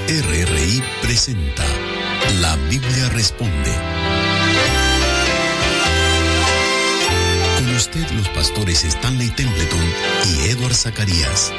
RRI presenta La Biblia Responde. Con usted los pastores Stanley Templeton y Edward Zacarías.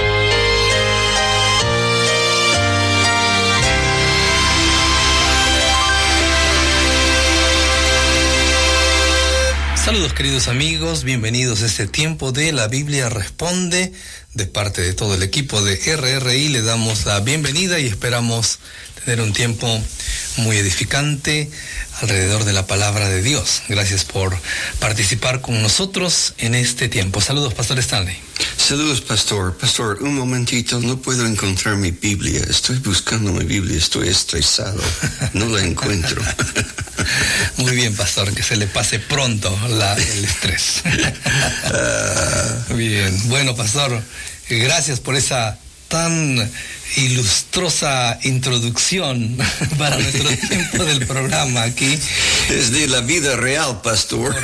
Saludos queridos amigos, bienvenidos a este tiempo de La Biblia Responde. De parte de todo el equipo de RRI le damos la bienvenida y esperamos tener un tiempo muy edificante alrededor de la palabra de Dios. Gracias por participar con nosotros en este tiempo. Saludos, Pastor Stanley. Saludos, Pastor. Pastor, un momentito, no puedo encontrar mi Biblia. Estoy buscando mi Biblia, estoy estresado. No la encuentro. Muy bien, Pastor, que se le pase pronto el estrés. Bien, bueno, Pastor, gracias por esa tan ilustrosa introducción para nuestro tiempo del programa aquí. Es de la vida real, Pastor.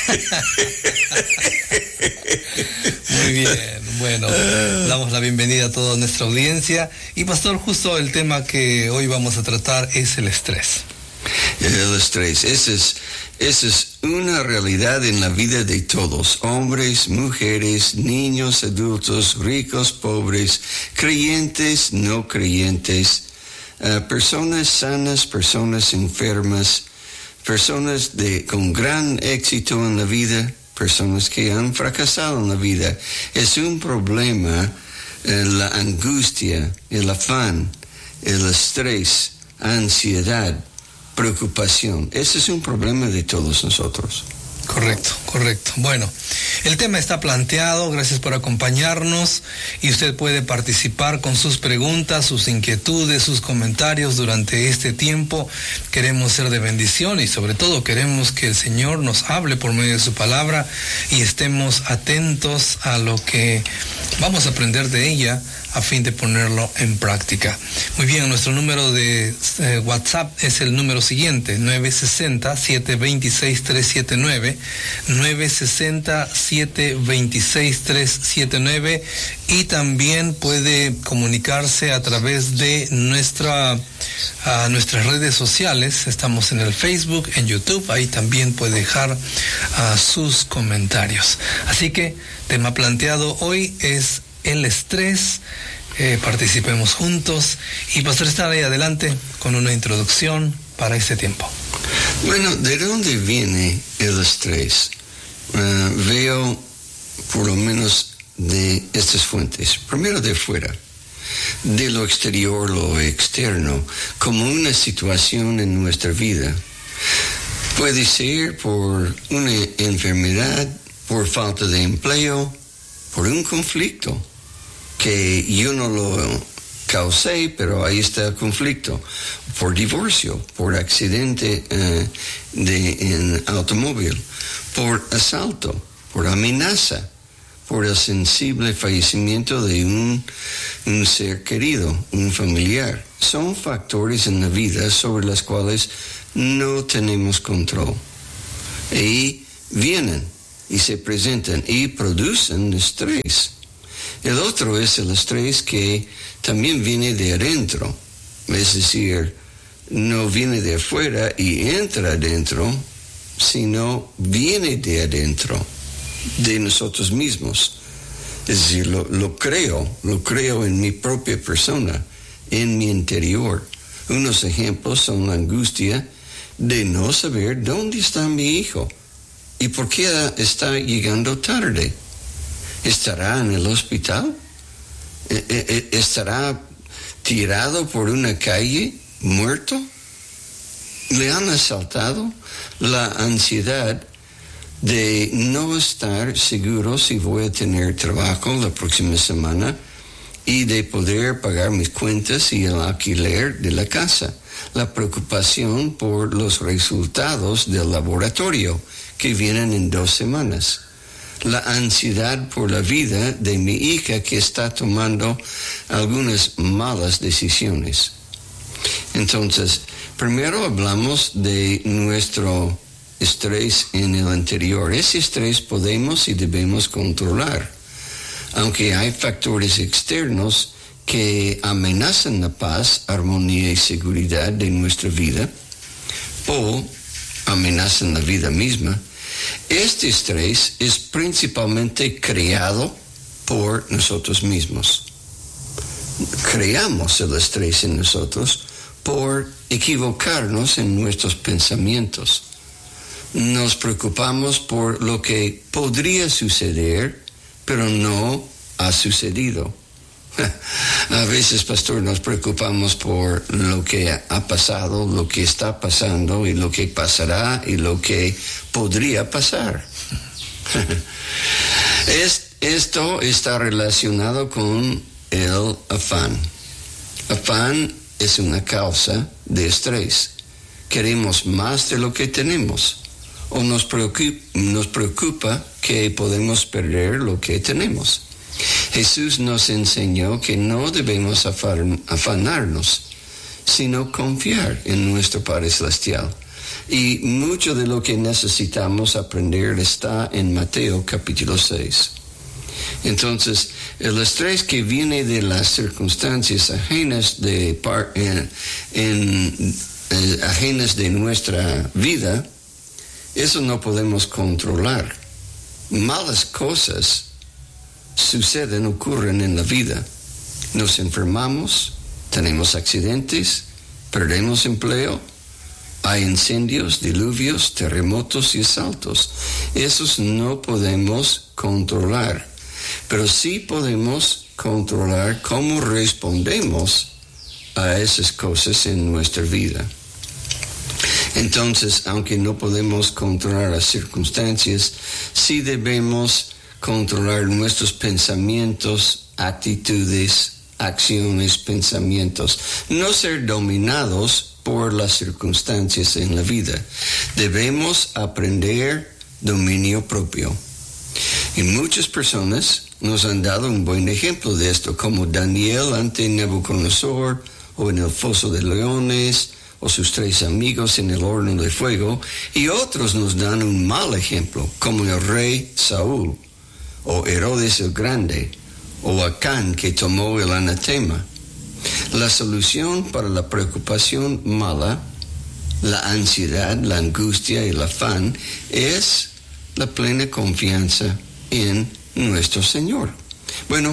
Muy bien, bueno, damos la bienvenida a toda nuestra audiencia. Y Pastor, justo el tema que hoy vamos a tratar es el estrés. El estrés, esa es una realidad en la vida de todos, hombres, mujeres, niños, adultos, ricos, pobres, creyentes, no creyentes, personas sanas, personas enfermas, personas con gran éxito en la vida, personas que han fracasado en la vida. Es un problema, la angustia, el afán, el estrés, ansiedad, preocupación. Ese es un problema de todos nosotros. Correcto. Bueno, el tema está planteado, gracias por acompañarnos y usted puede participar con sus preguntas, sus inquietudes, sus comentarios durante este tiempo. Queremos ser de bendición y sobre todo queremos que el Señor nos hable por medio de su palabra y estemos atentos a lo que vamos a aprender de ella a fin de ponerlo en práctica. Muy bien, nuestro número de WhatsApp es el número siguiente, 960-726-379, 960-726-379, y también puede comunicarse a través de nuestras redes sociales. Estamos en el Facebook, en YouTube, ahí también puede dejar sus comentarios. Así que, tema planteado hoy es el estrés. Participemos juntos y Pastor está ahí adelante con una introducción para este tiempo. Bueno, ¿de dónde viene el estrés? Veo por lo menos de estas fuentes. Primero de fuera, de lo exterior, lo externo, como una situación en nuestra vida. Puede ser por una enfermedad, por falta de empleo, por un conflicto que yo no lo causé, pero ahí está el conflicto, por divorcio, por accidente en automóvil, por asalto, por amenaza, por el sensible fallecimiento de un ser querido, un familiar. Son factores en la vida sobre los cuales no tenemos control. Y vienen y se presentan y producen estrés. El otro es el estrés que también viene de adentro, es decir, no viene de afuera y entra adentro, sino viene de adentro, de nosotros mismos. Es decir, lo creo en mi propia persona, en mi interior. Unos ejemplos son la angustia de no saber dónde está mi hijo y por qué está llegando tarde. ¿Estará en el hospital? ¿Estará tirado por una calle, muerto? ¿Le han asaltado? La ansiedad de no estar seguro si voy a tener trabajo la próxima semana y de poder pagar mis cuentas y el alquiler de la casa. La preocupación por los resultados del laboratorio que vienen en 2 semanas. La ansiedad por la vida de mi hija que está tomando algunas malas decisiones. Entonces, primero hablamos de nuestro estrés en el interior. Ese estrés podemos y debemos controlar. Aunque hay factores externos que amenazan la paz, armonía y seguridad de nuestra vida o amenazan la vida misma, este estrés es principalmente creado por nosotros mismos. Creamos el estrés en nosotros por equivocarnos en nuestros pensamientos. Nos preocupamos por lo que podría suceder, pero no ha sucedido. A veces, pastor, nos preocupamos por lo que ha pasado, lo que está pasando y lo que pasará y lo que podría pasar. Esto está relacionado con el afán. Afán es una causa de estrés. Queremos más de lo que tenemos o nos preocupa que podemos perder lo que tenemos. Jesús nos enseñó que no debemos afanarnos, sino confiar en nuestro Padre Celestial. Y mucho de lo que necesitamos aprender está en Mateo capítulo 6. Entonces, el estrés que viene de las circunstancias ajenas ajenas de nuestra vida, eso no podemos controlar. Malas cosas ocurren en la vida. Nos enfermamos, tenemos accidentes, perdemos empleo, hay incendios, diluvios, terremotos y asaltos. Esos no podemos controlar, pero sí podemos controlar cómo respondemos a esas cosas en nuestra vida. Entonces, aunque no podemos controlar las circunstancias, sí debemos controlar nuestros pensamientos, actitudes, acciones, pensamientos. No ser dominados por las circunstancias en la vida. Debemos aprender dominio propio. Y muchas personas nos han dado un buen ejemplo de esto, como Daniel ante Nabucodonosor, o en el foso de leones, o sus 3 amigos en el horno de fuego, y otros nos dan un mal ejemplo, como el rey Saúl, o Herodes el Grande, o Acán que tomó el anatema. La solución para la preocupación mala, la ansiedad, la angustia y el afán es la plena confianza en nuestro Señor. Bueno,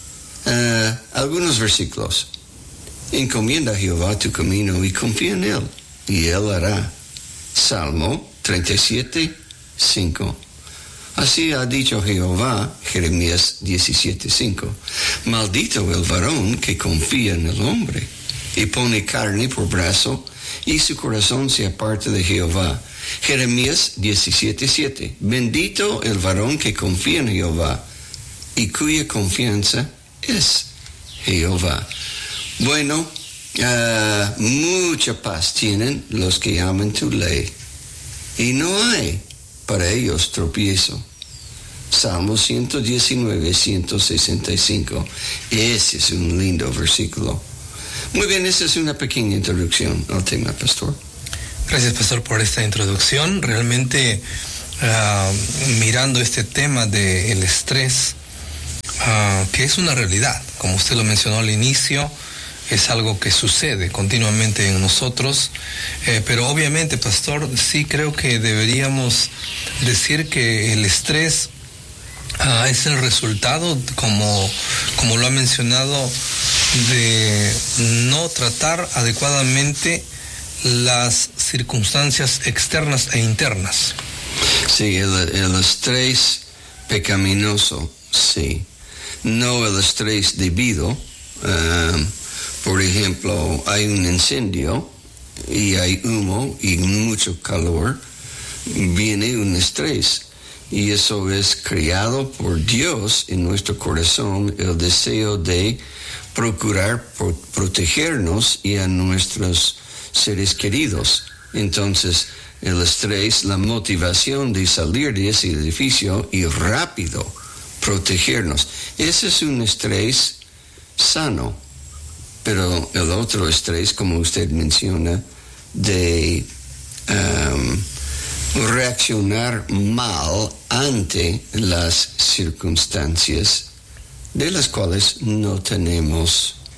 algunos versículos. Encomienda a Jehová tu camino y confía en Él, y Él hará. Salmo 37, 5. Así ha dicho Jehová, Jeremías 17, 5. Maldito el varón que confía en el hombre, y pone carne por brazo, y su corazón se aparta de Jehová. Jeremías 17, 7. Bendito el varón que confía en Jehová, y cuya confianza es Jehová. Bueno, mucha paz tienen los que aman tu ley, y no hay para ellos tropiezo. Salmo 119, 165. Ese es un lindo versículo. Muy bien, esa es una pequeña introducción al tema, pastor. Gracias, pastor, por esta introducción. Realmente, mirando este tema del estrés, que es una realidad, como usted lo mencionó al inicio, es algo que sucede continuamente en nosotros, pero obviamente, pastor, sí creo que deberíamos decir que el estrés es el resultado, como lo ha mencionado, de no tratar adecuadamente las circunstancias externas e internas. Sí, el estrés pecaminoso, sí. No el estrés debido. Por ejemplo, hay un incendio y hay humo y mucho calor, viene un estrés. Y eso es creado por Dios en nuestro corazón, el deseo de procurar protegernos y a nuestros seres queridos. Entonces, el estrés, la motivación de salir de ese edificio y rápido protegernos. Ese es un estrés sano. Pero el otro estrés, como usted menciona, de reaccionar mal ante las circunstancias de las cuales no tenemos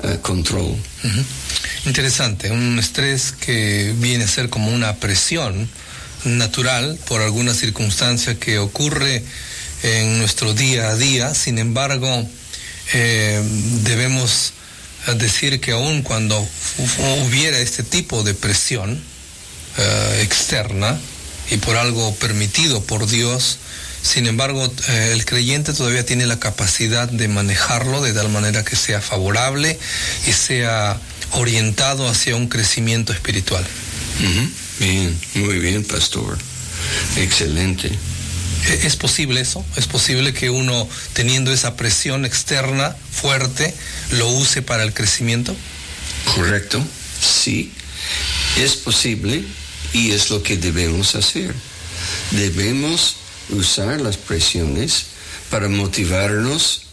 control. Uh-huh. Interesante, un estrés que viene a ser como una presión natural por alguna circunstancia que ocurre en nuestro día a día. Sin embargo, debemos decir que aun cuando hubiera este tipo de presión externa y por algo permitido por Dios, sin embargo, el creyente todavía tiene la capacidad de manejarlo de tal manera que sea favorable y sea orientado hacia un crecimiento espiritual. Uh-huh. Bien, muy bien, pastor. Excelente. ¿Es posible eso? ¿Es posible que uno, teniendo esa presión externa fuerte, lo use para el crecimiento? Correcto, sí. Es posible y es lo que debemos hacer. Debemos usar las presiones para motivarnos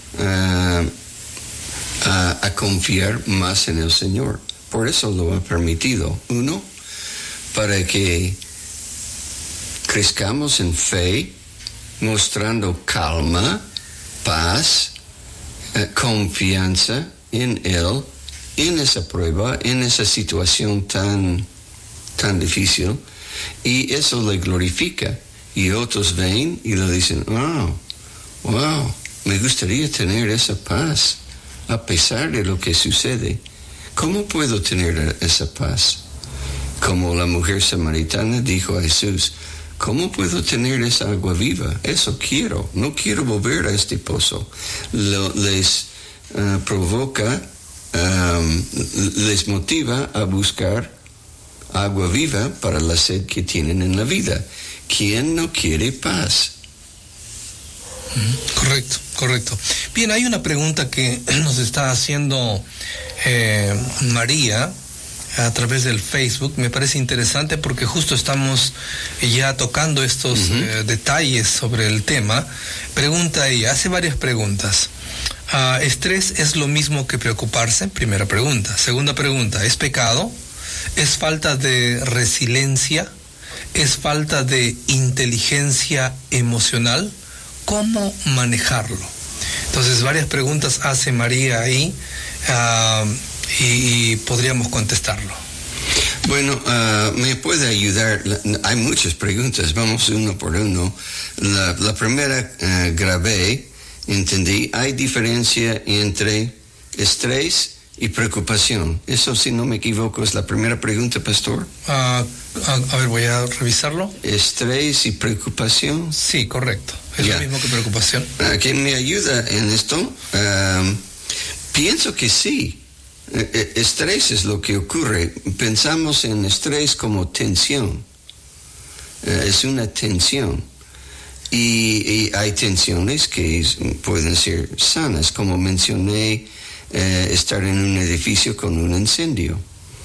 a confiar más en el Señor. Por eso lo ha permitido. Uno, para que crezcamos en fe, mostrando calma, paz, confianza en Él, en esa prueba, en esa situación tan difícil, y eso le glorifica. Y otros ven y le dicen, wow, me gustaría tener esa paz, a pesar de lo que sucede. ¿Cómo puedo tener esa paz? Como la mujer samaritana dijo a Jesús, ¿cómo puedo tener esa agua viva? Eso quiero, no quiero volver a este pozo. Les provoca, les motiva a buscar agua viva para la sed que tienen en la vida. ¿Quién no quiere paz? Correcto. Bien, hay una pregunta que nos está haciendo María a través del Facebook. Me parece interesante porque justo estamos ya tocando estos detalles sobre el tema. Pregunta ella, hace varias preguntas. ¿Estrés es lo mismo que preocuparse? Primera pregunta. Segunda pregunta, ¿es pecado? ¿Es falta de resiliencia? ¿Es falta de inteligencia emocional? ¿Cómo manejarlo? Entonces, varias preguntas hace María ahí y podríamos contestarlo. Bueno, me puede ayudar. Hay muchas preguntas, vamos uno por uno. La primera grabé, entendí. Hay diferencia entre estrés y preocupación. Eso, si no me equivoco, es la primera pregunta, pastor. A ver, voy a revisarlo. ¿Estrés y preocupación? Sí, correcto. Es lo mismo que preocupación. ¿Quién me ayuda en esto? Pienso que sí. Estrés es lo que ocurre. Pensamos en estrés como tensión. Es una tensión. Y hay tensiones que pueden ser sanas, como mencioné, estar en un edificio con un incendio.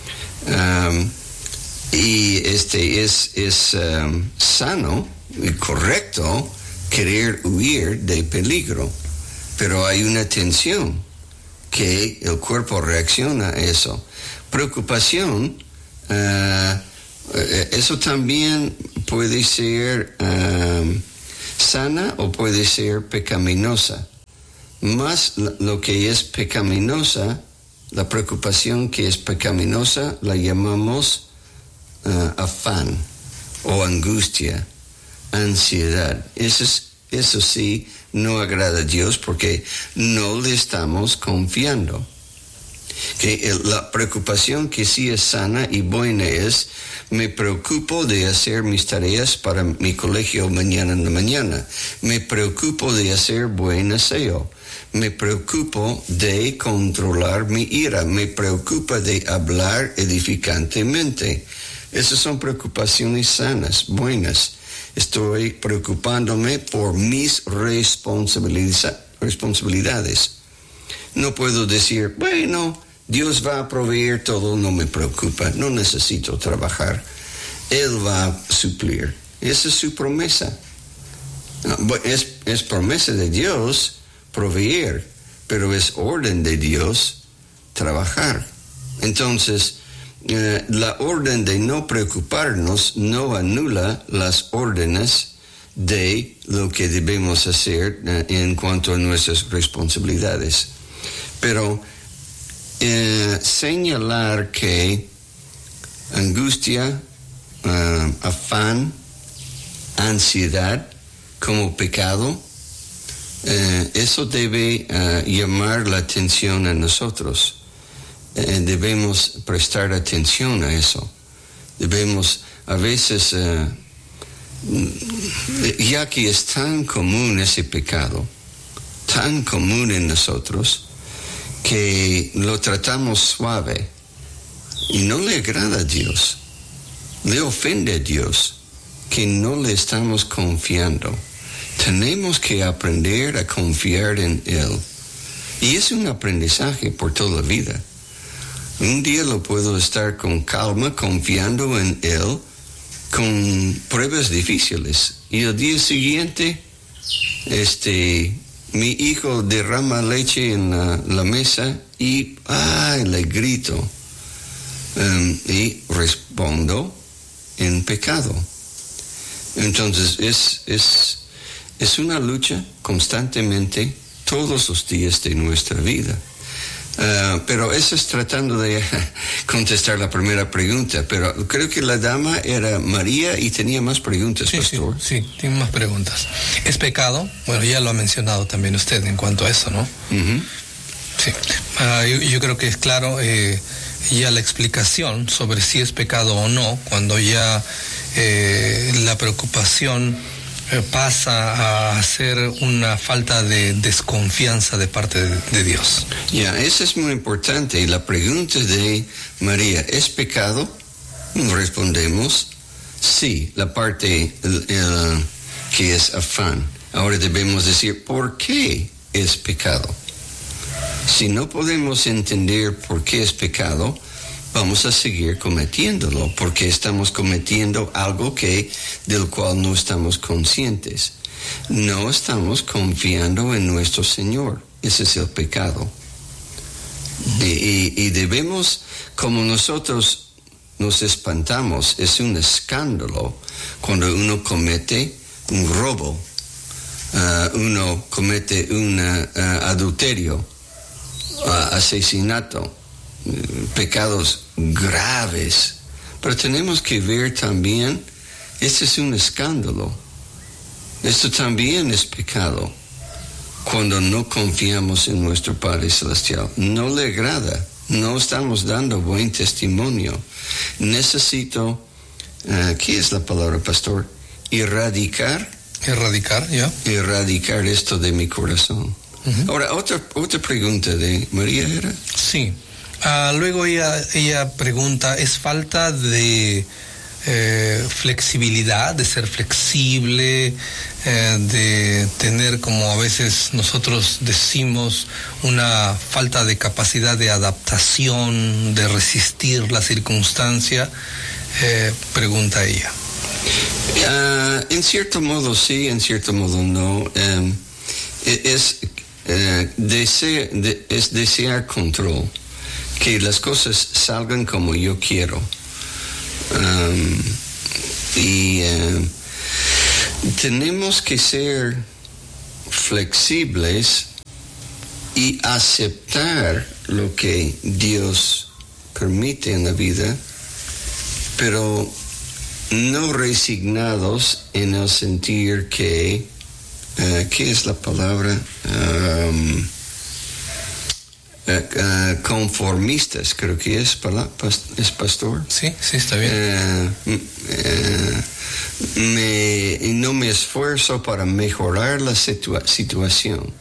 Y es sano y correcto querer huir de peligro, pero hay una tensión que el cuerpo reacciona a eso. Preocupación, eso también puede ser sana o puede ser pecaminosa. Más lo que es pecaminosa, la preocupación que es pecaminosa, la llamamos afán o angustia, ansiedad. Eso sí no agrada a Dios porque no le estamos confiando. Que la preocupación que sí es sana y buena es, me preocupo de hacer mis tareas para mi colegio mañana en la mañana. Me preocupo de hacer buen aseo. Me preocupo de controlar mi ira. Me preocupa de hablar edificantemente. Esas son preocupaciones sanas, buenas. Estoy preocupándome por mis responsabilidades. No puedo decir, bueno, Dios va a proveer todo, no me preocupa, no necesito trabajar. Él va a suplir. Esa es su promesa. Es promesa de Dios proveer, pero es orden de Dios trabajar. Entonces, la orden de no preocuparnos no anula las órdenes de lo que debemos hacer en cuanto a nuestras responsabilidades. Pero señalar que angustia, afán, ansiedad como pecado, eso debe llamar la atención a nosotros. Debemos prestar atención a eso. Debemos, a veces, ya que es tan común ese pecado, tan común en nosotros, que lo tratamos suave y no le agrada a Dios, le ofende a Dios, que no le estamos confiando. Tenemos que aprender a confiar en Él. Y es un aprendizaje por toda la vida. Un día lo puedo estar con calma, confiando en Él, con pruebas difíciles. Y el día siguiente, mi hijo derrama leche en la mesa y le grito. Y respondo en pecado. Entonces es una lucha constantemente todos los días de nuestra vida. Pero eso es tratando de contestar la primera pregunta, pero creo que la dama era María y tenía más preguntas, pastor. Sí, tiene más preguntas. ¿Es pecado? Bueno, ya lo ha mencionado también usted en cuanto a eso, ¿no? Uh-huh. Sí. Yo creo que es claro ya la explicación sobre si es pecado o no, cuando ya la preocupación pasa a ser una falta de desconfianza de parte de Dios. Eso es muy importante. La pregunta de María, ¿es pecado? Respondemos, sí, la parte que es afán. Ahora debemos decir, ¿por qué es pecado? Si no podemos entender por qué es pecado, vamos a seguir cometiéndolo, porque estamos cometiendo algo del cual no estamos conscientes. No estamos confiando en nuestro Señor. Ese es el pecado. Y debemos, como nosotros nos espantamos, es un escándalo cuando uno comete un robo, uno comete un adulterio, asesinato, pecados graves. Pero tenemos que ver también, este es un escándalo. Esto también es pecado. Cuando no confiamos en nuestro Padre Celestial, no le agrada, no estamos dando buen testimonio. Necesito, ¿qué es la palabra, pastor? Erradicar, Erradicar esto de mi corazón. Uh-huh. Ahora, otra pregunta de María era. Sí. Luego ella pregunta, ¿es falta de flexibilidad, de ser flexible, de tener, como a veces nosotros decimos, una falta de capacidad de adaptación, de resistir la circunstancia? Pregunta ella. En cierto modo sí, en cierto modo no. Es desear control, que las cosas salgan como yo quiero. Tenemos que ser flexibles y aceptar lo que Dios permite en la vida, pero no resignados en el sentir que, ¿qué es la palabra? Conformistas, creo que es pastor. Sí, está bien. No me esfuerzo para mejorar la situación.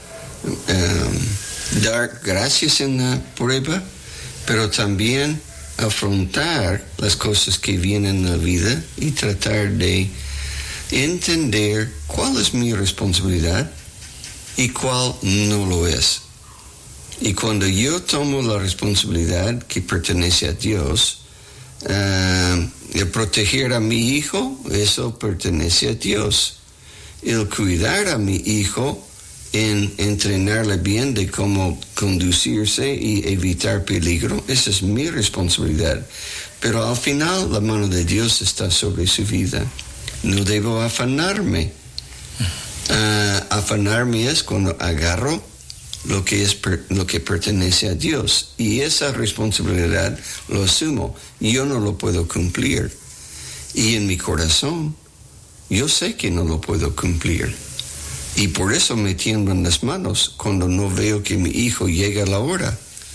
Dar gracias en la prueba, pero también afrontar las cosas que vienen en la vida y tratar de entender cuál es mi responsabilidad y cuál no lo es. Y cuando yo tomo la responsabilidad que pertenece a Dios, el proteger a mi hijo, eso pertenece a Dios. El cuidar a mi hijo, en entrenarle bien de cómo conducirse y evitar peligro, esa es mi responsabilidad. Pero al final la mano de Dios está sobre su vida. No debo afanarme. Afanarme es cuando agarro lo que pertenece a Dios. Y esa responsabilidad lo asumo. Yo no lo puedo cumplir. Y en mi corazón, yo sé que no lo puedo cumplir. Y por eso me tiemblan las manos cuando no veo que mi hijo llega a la hora.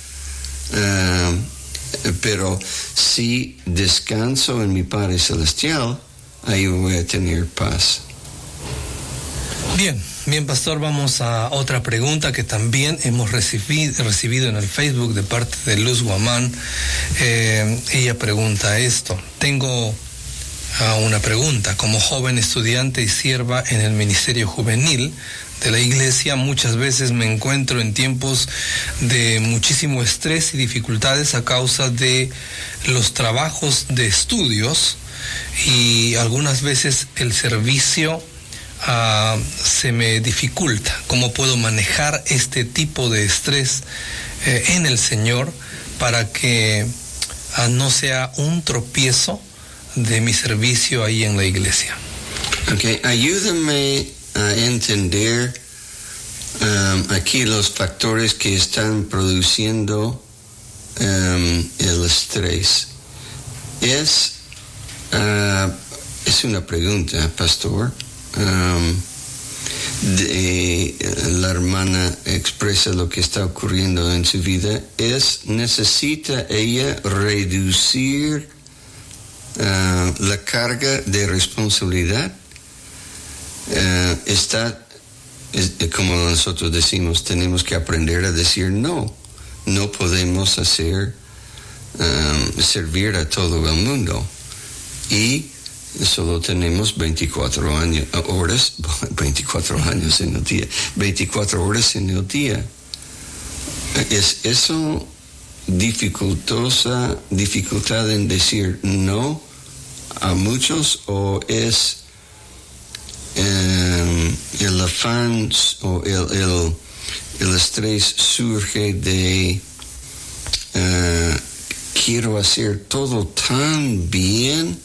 Pero si descanso en mi Padre Celestial, ahí voy a tener paz. Bien, pastor, vamos a otra pregunta que también hemos recibido en el Facebook de parte de Luz Guamán. Ella pregunta esto: tengo una pregunta. Como joven estudiante y sierva en el ministerio juvenil de la iglesia, muchas veces me encuentro en tiempos de muchísimo estrés y dificultades a causa de los trabajos de estudios, y algunas veces el servicio se me dificulta. ¿Cómo puedo manejar este tipo de estrés en el Señor para que no sea un tropiezo de mi servicio ahí en la iglesia? Okay, ayúdame a entender aquí los factores que están produciendo el estrés. Es una pregunta, pastor. La hermana expresa lo que está ocurriendo en su vida. ¿Necesita ella reducir la carga de responsabilidad? Como nosotros decimos, tenemos que aprender a decir no. No podemos servir a todo el mundo. Y solo tenemos 24 horas en el día. 24 horas en el día. ¿Es eso dificultad en decir no a muchos, o es el afán o el estrés surge de quiero hacer todo tan bien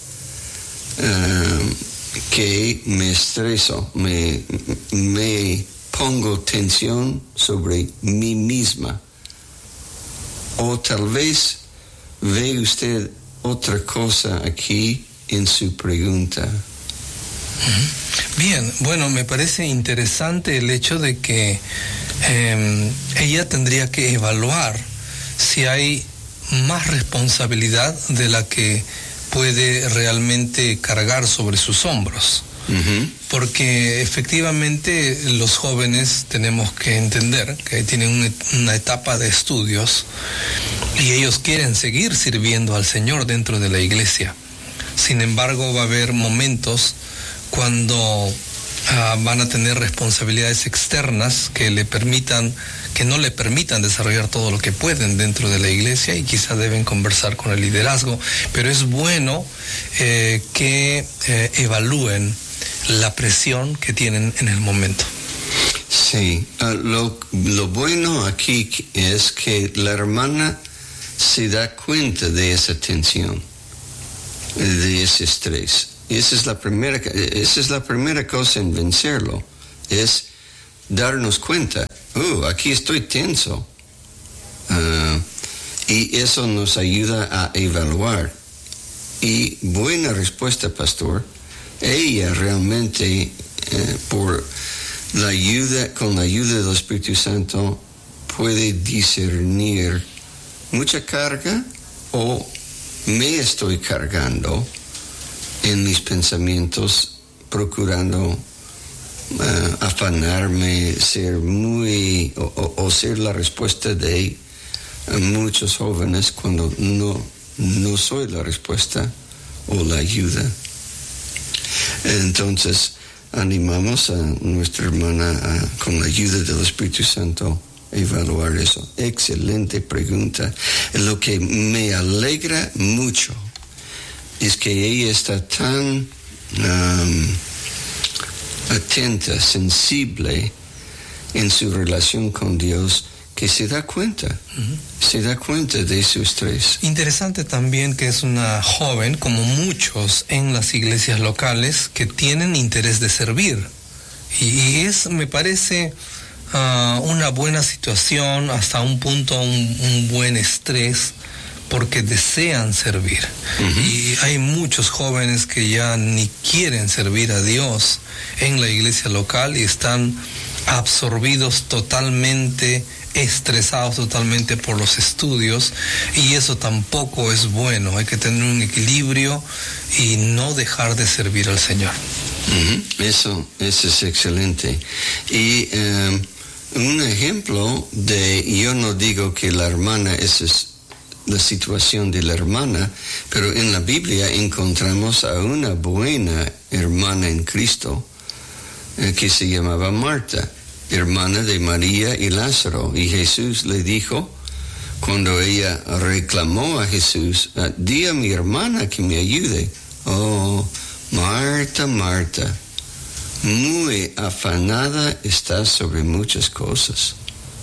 que me estreso, me pongo tensión sobre mí misma? O tal vez ve usted otra cosa aquí en su pregunta. Bien, bueno, me parece interesante el hecho de que ella tendría que evaluar si hay más responsabilidad de la que puede realmente cargar sobre sus hombros. Porque efectivamente los jóvenes tenemos que entender que tienen una etapa de estudios y ellos quieren seguir sirviendo al Señor dentro de la iglesia. Sin embargo, va a haber momentos cuando van a tener responsabilidades externas que no le permitan desarrollar todo lo que pueden dentro de la iglesia, y quizá deben conversar con el liderazgo, pero es bueno que evalúen la presión que tienen en el momento. Sí, lo bueno aquí es que la hermana se da cuenta de esa tensión, de ese estrés. Esa es la primera cosa en vencerlo, es darnos cuenta, aquí estoy tenso. Y eso nos ayuda a evaluar. Y buena respuesta, pastor. Ella realmente, con la ayuda del Espíritu Santo, puede discernir mucha carga o me estoy cargando en mis pensamientos, procurando afanarme, ser ser la respuesta de muchos jóvenes cuando no soy la respuesta o la ayuda. Entonces, animamos a nuestra hermana con la ayuda del Espíritu Santo a evaluar eso. Excelente pregunta. Lo que me alegra mucho es que ella está tan atenta, sensible en su relación con Dios, que se da cuenta de su estrés. Interesante también que es una joven, como muchos en las iglesias locales, que tienen interés de servir. Y me parece una buena situación, hasta un punto un buen estrés, porque desean servir. Y hay muchos jóvenes que ya ni quieren servir a Dios en la iglesia local y están absorbidos totalmente, estresados totalmente por los estudios, y eso tampoco es bueno. Hay que tener un equilibrio y no dejar de servir al Señor. Eso es excelente. Y un ejemplo yo no digo que la hermana, esa es la situación de la hermana, pero en la Biblia encontramos a una buena hermana en Cristo que se llamaba Marta, hermana de María y Lázaro. Y Jesús le dijo, cuando ella reclamó a Jesús, di a mi hermana que me ayude. Oh, Marta, Marta, muy afanada estás sobre muchas cosas.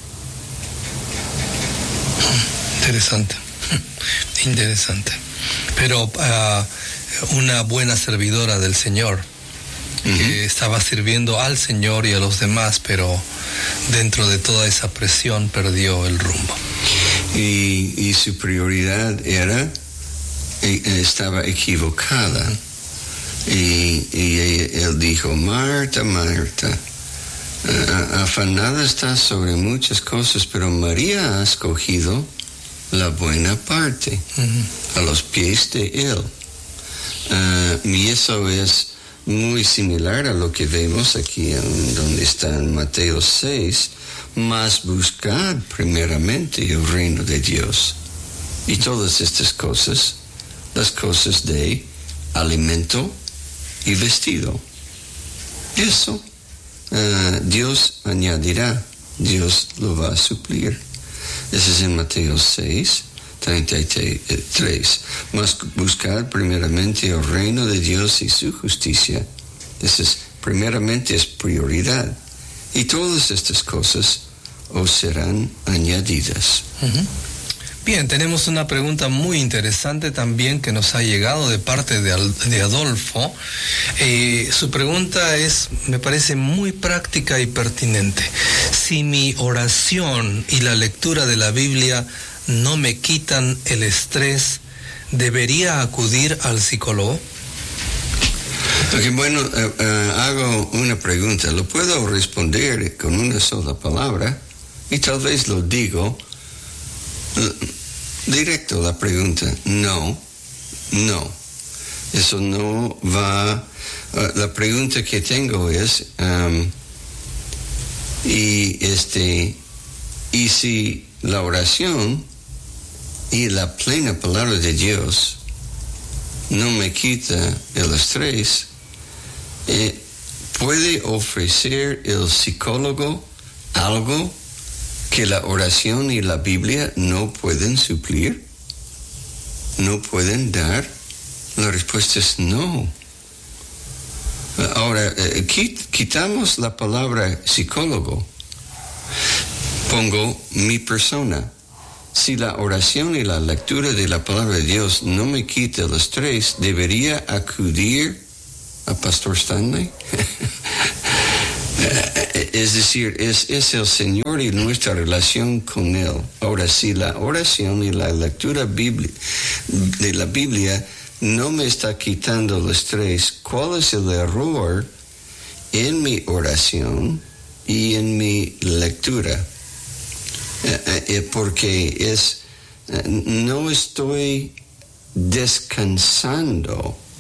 Interesante. Pero una buena servidora del Señor, que estaba sirviendo al Señor y a los demás, pero dentro de toda esa presión perdió el rumbo. Y su prioridad estaba equivocada. Y él dijo, Marta, Marta, afanada estás sobre muchas cosas, pero María ha escogido la buena parte, a los pies de él. Y eso es muy similar a lo que vemos aquí donde está en Mateo 6, mas buscad primeramente el reino de Dios. Y todas estas cosas, las cosas de alimento y vestido, eso Dios añadirá, Dios lo va a suplir. Eso es en Mateo 6, 33. Mas buscar primeramente el reino de Dios y su justicia. Eso es, primeramente es prioridad. Y todas estas cosas os serán añadidas. Bien, tenemos una pregunta muy interesante también que nos ha llegado de parte de Adolfo. Su pregunta me parece muy práctica y pertinente. Si mi oración y la lectura de la Biblia no me quitan el estrés, ¿debería acudir al psicólogo? Okay, bueno, hago una pregunta. Lo puedo responder con una sola palabra y tal vez lo digo directo la pregunta. No. Eso no va. La pregunta que tengo es, y si la oración y la plena palabra de Dios no me quita el estrés, ¿puede ofrecer el psicólogo algo que la oración y la Biblia no pueden suplir? ¿No pueden dar? La respuesta es no. Ahora, quitamos la palabra psicólogo. Pongo mi persona. Si la oración y la lectura de la palabra de Dios no me quita el estrés, ¿debería acudir a Pastor Stanley? Es decir, es el Señor y nuestra relación con Él. Ahora, si la oración y la lectura de la Biblia no me está quitando el estrés, ¿cuál es el error en mi oración y en mi lectura? Porque no estoy descansando